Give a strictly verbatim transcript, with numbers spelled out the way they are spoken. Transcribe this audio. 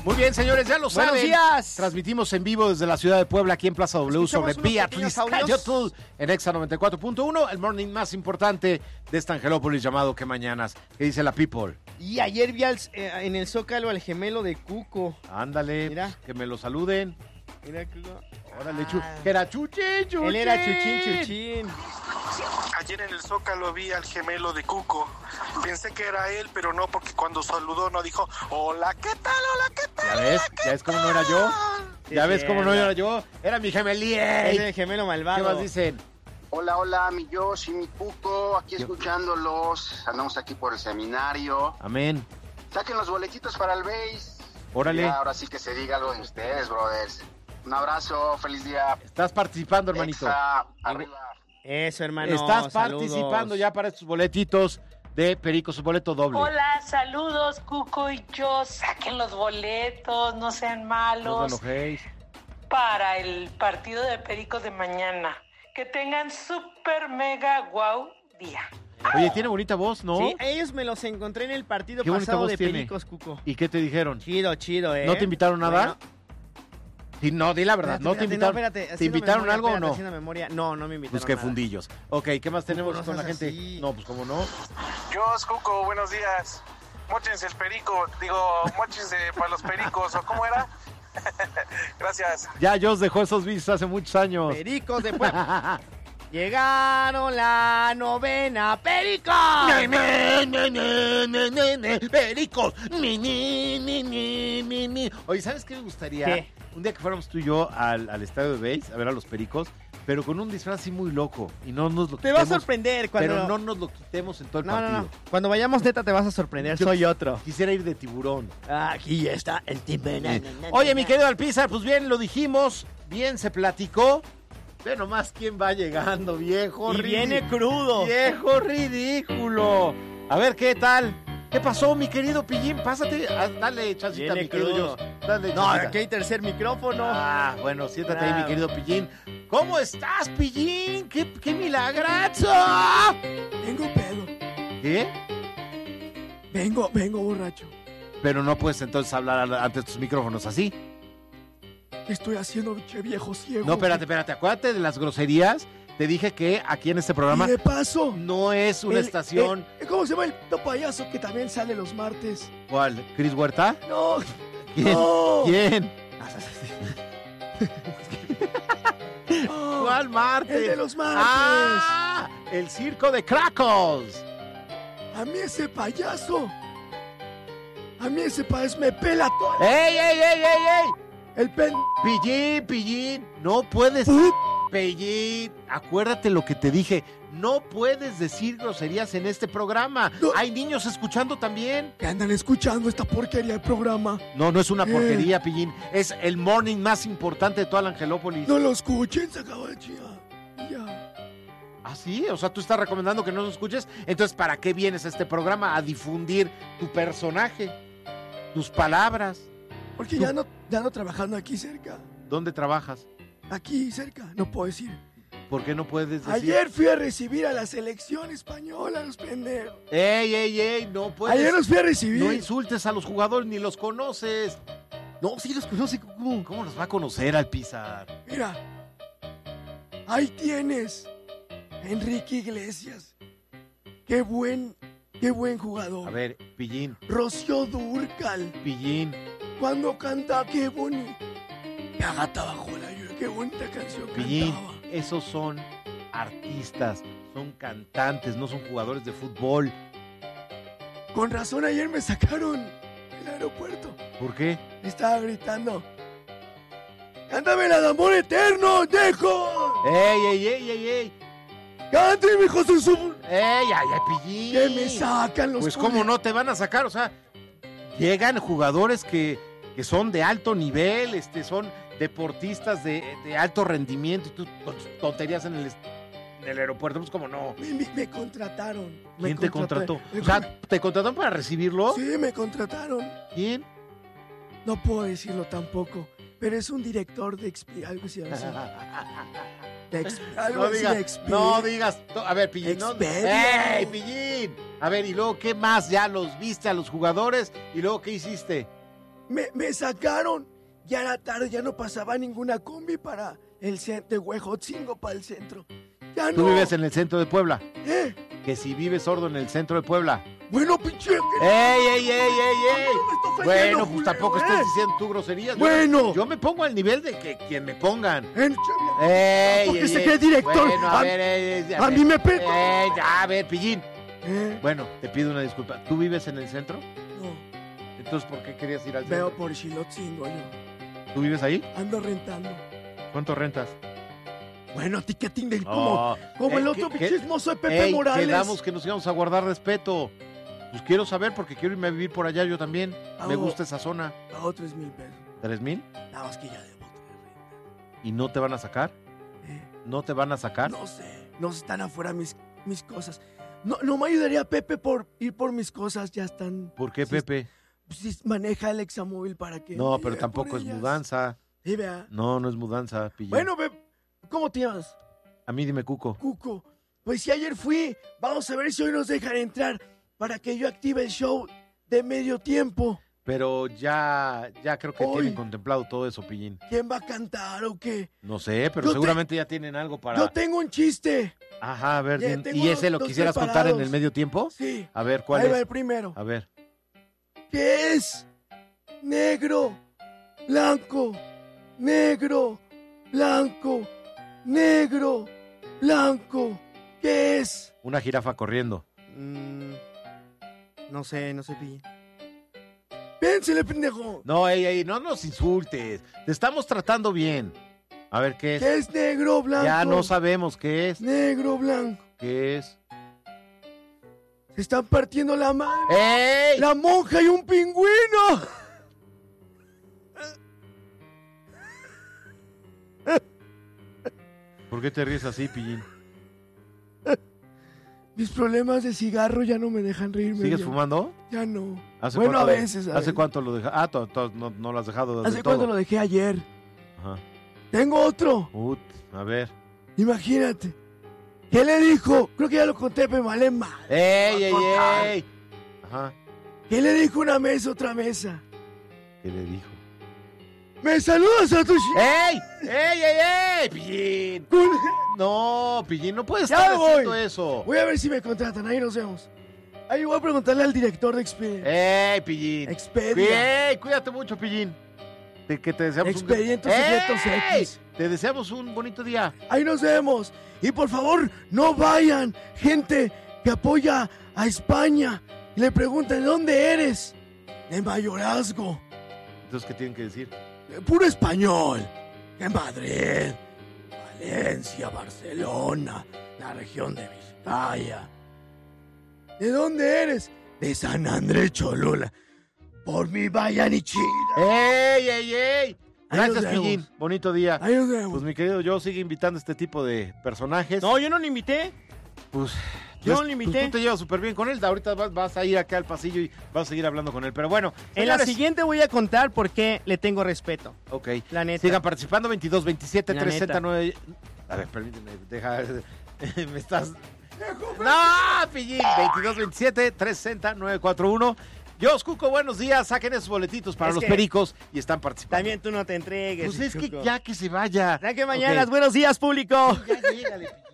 Muy bien, señores, ya lo saben. Buenos días. Transmitimos en vivo desde la ciudad de Puebla, aquí en Plaza W, Escuchamos sobre unos Beatriz pequeños audios. Cayotl, en Exa noventa y cuatro punto uno, el morning más importante de esta Angelópolis llamado ¿Qué Mañanas? ¿Qué dice la people? Y ayer vi al, eh, en el Zócalo al gemelo de Cuco. Ándale, Mira. pues, que me lo saluden. Mira, Cuco. Órale, Ah. chu, que era Chuchín, Chuchín. Él era Chuchín, Chuchín. Ayer en el Zócalo vi al gemelo de Cuco. Pensé que era él, pero no, porque cuando saludó no dijo, hola, ¿qué tal? Hola, ¿qué tal? ¿Ya ves? ¿Ya ves cómo no era yo? Sí, ¿Ya ves cómo no cierto. era yo? Era mi Es gemelier. el gemelo ¿Qué malvado. más dicen? Hola, hola, mi Josh y mi Cuco, aquí ¿Qué? escuchándolos, andamos aquí por el seminario. Amén. Saquen los boletitos para el base. Órale. Ya, ahora sí que se diga algo de ustedes, brothers. Un abrazo, feliz día. Estás participando, hermanito. Exa, arriba. Eso, hermano. Estás saludos. participando ya para estos boletitos de Perico, su boleto doble. Hola, saludos, Cuco y yo. Saquen los boletos, no sean No malos. os enojéis. Para el partido de Pericos de mañana. Que tengan súper mega guau día. Oye, tiene bonita voz, ¿no? Sí, ellos me los encontré en el partido Qué bonita pasado voz de tiene. Pericos, Cuco. ¿Y qué te dijeron? Chido, chido, ¿eh? ¿No te invitaron nada? Bueno, Sí, no, di la verdad, espérate, no te espérate, invitaron. espérate, ¿Te haciendo invitaron memoria, algo o espérate, no? haciendo memoria. No, no me invitaron Pues qué nada. fundillos. Ok, ¿qué más tenemos no con la seas gente? así. No, pues cómo no. Jos, Cuco, buenos días. Móchense el perico, digo, móchense para los pericos, ¿o cómo era? Gracias. Ya Jos dejó esos vicios hace muchos años. Pericos de Puebla. Llegaron la novena, Pericos. Ne, ne, ne, ne, ne, ne, ne, Pericos. Ni, ni, ni, ni, ni, ni. Oye, ¿sabes qué me gustaría? ¿Qué? Un día que fuéramos tú y yo al, al estadio de base a ver a los Pericos, pero con un disfraz así muy loco. Y no nos lo Te va a quitemos, sorprender cuando... Pero no nos lo quitemos en todo el No, no, partido. no. Cuando vayamos neta te vas a sorprender. Yo Soy otro. Quisiera ir de tiburón. Aquí está el tiburón. Oye, mi querido Alpizar, pues bien lo dijimos, bien se platicó. Ve nomás quién va llegando, viejo. Y ridi- viene crudo. Viejo ridículo. A ver, ¿qué tal? ¿Qué pasó, mi querido Pillín? Pásate, ah, dale chancita, Viene mi querido crudo. Jos. Dale No, chancita. aquí hay tercer micrófono. Ah, bueno, siéntate ahí, Ah. mi querido Pillín. ¿Cómo estás, Pillín? ¡Qué, qué milagrazo! Tengo pedo. ¿Qué? Vengo, vengo borracho. Pero no puedes entonces hablar al- ante tus micrófonos así. ¿Qué estoy haciendo, che viejo ciego? No, espérate, espérate. Acuérdate de las groserías. Te dije que aquí en este Y programa de paso, no es una el- estación. el- ¿cómo se llama el puto payaso que también sale los martes? ¿Cuál? ¿Cris Huerta? No, ¿Quién? no. ¿Quién? no. ¿Cuál martes? El de los martes. ¡Ah! El circo de Crackles. A mí ese payaso. A mí ese payaso me pela todo. ¡Ey, ey, ey, ey, ey! El pen... Pillín, Pillín, no puedes. Put- Pillín, acuérdate lo que te dije. No puedes decir groserías en este programa. No. Hay niños escuchando también. que andan escuchando esta porquería de programa. No, no es una Eh. porquería, Pillín. Es el morning más importante de toda la Angelópolis. No lo escuchen, se acaba de chingar. Ya. ¿Ah, sí? O sea, tú estás recomendando que no lo escuches. Entonces, ¿para qué vienes a este programa? A difundir tu personaje, tus palabras. Porque ya no, ya no trabajando aquí cerca. ¿Dónde trabajas? Aquí cerca, no puedo decir. ¿Por qué no puedes decir? Ayer fui a recibir a la selección española, los pendejos. ¡Ey, ey, ey! No puedes. Ayer los fui a recibir. No insultes a los jugadores ni los conoces. No, sí los conoce. ¿Cómo, cómo los va a conocer al Pizar? Mira, ahí tienes a Enrique Iglesias. Qué buen, qué buen jugador. A ver, Pillín, Rocío Dúrcal, Pillín. cuando canta, qué bonito. La gata bajo la lluvia, qué bonita canción Pillín, cantaba. esos son artistas, son cantantes, no son jugadores de fútbol. Con razón ayer me sacaron del aeropuerto. ¿Por qué? Estaba gritando. ¡Cántame la de amor eterno, dejo! ¡Ey, ey, ey, ey, ey! ¡Cántame, hijo de su... ¡Ey, ay, ay, Pillín! Que me sacan los... Pues cómo no te van a sacar, o sea, llegan jugadores que, que son de alto nivel, este, son deportistas de, de alto rendimiento y tú con tus tonterías en el, est- en el aeropuerto, pues como no. Me, me- me contrataron. Me ¿Quién te contrataron. contrató? Me O sea, ¿te contrataron para recibirlo? Sí, me contrataron. ¿Quién? No puedo decirlo tampoco, pero es un director de exp- algo así. Algo así. De exp- algo No así digas, de exp- no digas, no, a ver, Pillín, no, Expedia. ¡ey, Pillín! A ver, y luego, ¿qué más? Ya los viste a los jugadores y luego, ¿qué hiciste? me, me sacaron. Ya era tarde, ya no pasaba ninguna combi para el centro de Huejotzingo, para el centro. Ya no. Tú vives en el centro de Puebla. ¿Eh? Que si vives sordo en el centro de Puebla. Bueno, pinche. ¡Ey, ey, ey, ey, ey! No me estás ofendiendo, Bueno, pues culero, tampoco ¿eh? estés diciendo tú groserías. Yo- Bueno. Yo me pongo al nivel de que quien me pongan. En- ¡Ey, Porque ey, se ey! cree director. Bueno, a, A- ver, ey, ey, a ver. mí me pe- ¡Ey, ya, a ver, Pillín! ¿Eh? Bueno, te pido una disculpa. ¿Tú vives en el centro? No, Entonces, ¿por qué querías ir al veo centro? por Xilotzingo yo. ¿Tú vives ahí? Ando rentando. ¿Cuánto rentas? Bueno, ticketing de como, Oh, como el eh, otro que- pinche que- chismoso de Pepe Ey, Morales. quedamos que nos íbamos a guardar respeto. Pues quiero saber porque quiero irme a vivir por allá yo también. Me Hago- gusta esa zona. Pago tres mil pesos. ¿Tres mil? Nada más que ya debo tener ¿Y no te van a sacar? renta. ¿Eh? ¿No te van a sacar? No sé, no están afuera mis, mis cosas. No, no me ayudaría Pepe por ir por mis cosas, ya están. ¿Por qué, Sí, Pepe? Si maneja el examóvil para que. No, me pero lleve tampoco por es ellas. mudanza. Sí, vea. No, no es mudanza, Pillín. Bueno, Pepe, ¿cómo te llamas? A mí dime, Cuco. Cuco. Pues si ayer fui, vamos a ver si hoy nos dejan entrar para que yo active el show de medio tiempo. Pero ya, ya creo que Hoy. tienen contemplado todo eso, Pillín. ¿Quién va a cantar o qué? No sé, pero Yo te- seguramente ya tienen algo para... Yo tengo un chiste. Ajá, a ver, Ya din- tengo ¿y ese los- lo los quisieras contar en preparados. el medio tiempo? Sí. A ver, ¿cuál Ahí va es? el primero. A ver. ¿Qué es? Negro, blanco, negro, blanco, negro, blanco. ¿Qué es? Una jirafa corriendo. Mm, no sé, no sé, Pi. Piénsele, pendejo. No, ey, ey, no nos insultes. Te estamos tratando bien. A ver, ¿qué es? ¿Qué es negro, blanco? Ya no sabemos qué es. Negro, blanco. ¿Qué es? Se están partiendo la madre. ¡Ey! La monja y un pingüino. ¿Por qué te ríes así, Pillín? Mis problemas de cigarro ya no me dejan reírme. ¿Sigues ya. fumando? Ya no. ¿Hace Bueno, cuánto- a veces. a ¿Hace veces. cuánto lo dejaste? Ah, to- to- no, no lo has dejado del ¿Hace todo. cuánto lo dejé ayer? Ajá. Tengo otro. Ut, a ver. Imagínate. ¿Qué le dijo? Creo que ya lo conté, pero vale mal. ¡Ey, ey, contar. ey! Ajá. ¿Qué le dijo una mesa a otra mesa? ¿Qué le dijo? ¡Me saludas a tu chi- ¡Ey! ¡Ey, ey, ey! ¡Pillín! Con- No, Pillín, no puedes Ya estar voy. haciendo eso. Voy a ver si me contratan. Ahí nos vemos. Ahí voy a preguntarle al director de Expedia. ¡Ey, Pillín! Expedia. ¡Ey! Cuídate mucho, Pillín. Te- que te deseamos Expedientes un... secretos ¡Ey! X. Te deseamos un bonito día. Ahí nos vemos. Y por favor, no vayan. Gente que apoya a España. Y le preguntan, ¿de dónde eres? De Mayorazgo. Entonces, ¿qué tienen que decir? De puro español. En Madrid, Valencia, Barcelona, la región de Vizcaya. ¿De dónde eres? De San Andrés Cholula. Por mi vayan y chida. ¡Ey, ey, ey! Ahí Gracias, nos vemos. Pillín. Bonito día. Ahí nos vemos. Pues mi querido, yo sigue invitando a este tipo de personajes. No, yo no lo invité. Pues, Yo pues, lo invité. pues tú te llevas súper bien con él. Ahorita vas, vas a ir acá al pasillo y vas a seguir hablando con él. Pero bueno, En la señores, siguiente voy a contar por qué le tengo respeto. Ok. La neta. Sigan participando. veintidós, veintisiete, La trescientos neta. nueve. A ver, permíteme. Deja. Me estás. ¡No, Pillín! veintidós, veintisiete, trescientos nueve cuarenta y uno. Dios, Cuco, buenos días. Saquen esos boletitos para Es los que pericos y están participando. También tú no te entregues. Pues es que Chuco. ya que se vaya. Ya que mañana, Ok. buenos días, público. Ya llégale, Pillín.